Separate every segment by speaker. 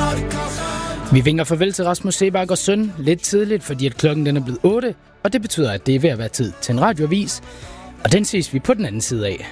Speaker 1: Vi vinker farvel til Rasmus Seebach og søn lidt tidligt, fordi at klokken den er blevet 8, og det betyder, at det er ved at være tid til en radioavis, og den ses vi på den anden side af.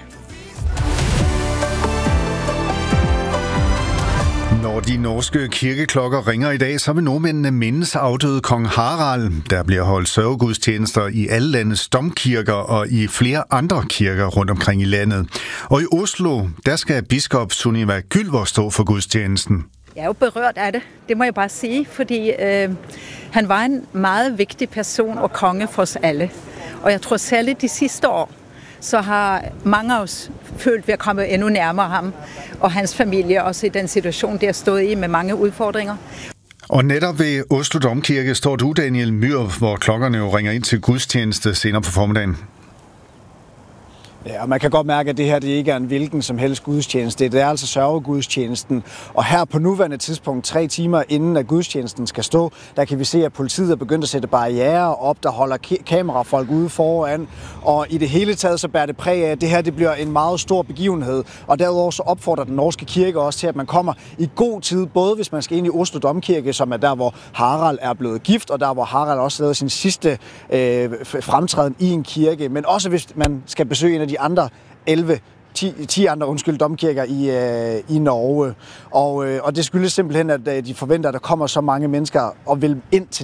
Speaker 2: Når de norske kirkeklokker ringer i dag, så vil nordmændene mindes afdøde kong Harald. Der bliver holdt sørgegudstjenester i alle landets domkirker og i flere andre kirker rundt omkring i landet. Og i Oslo, der skal biskop Sunniva Gylver stå for gudstjenesten.
Speaker 3: Jeg er jo berørt af det, det må jeg bare sige, fordi han var en meget vigtig person og konge for os alle. Og jeg tror særligt de sidste år, så har mange af os følt, at vi er kommet endnu nærmere ham og hans familie, også i den situation, der stod i med mange udfordringer.
Speaker 2: Og netop ved Oslo Domkirke står du, Daniel Myhr, hvor klokkerne jo ringer ind til gudstjeneste senere på formiddagen.
Speaker 4: Ja, og man kan godt mærke, at det her det ikke er en hvilken som helst gudstjeneste. Det er altså sørgegudstjenesten. Og her på nuværende tidspunkt, 3 timer inden at gudstjenesten skal stå, der kan vi se, at politiet er begyndt at sætte barrierer op, der holder kamerafolk ude foran. Og i det hele taget så bærer det præg af, at det her det bliver en meget stor begivenhed. Og derudover så opfordrer den norske kirke også til, at man kommer i god tid, både hvis man skal ind i Oslo Domkirke, som er der, hvor Harald er blevet gift, og der, hvor Harald også lavede sin sidste fremtræden i en kirke, men også hvis man skal besøge en af de andre 10 andre domkirker i Norge. Og det skyldes simpelthen, at de forventer, at der kommer så mange mennesker og vil ind til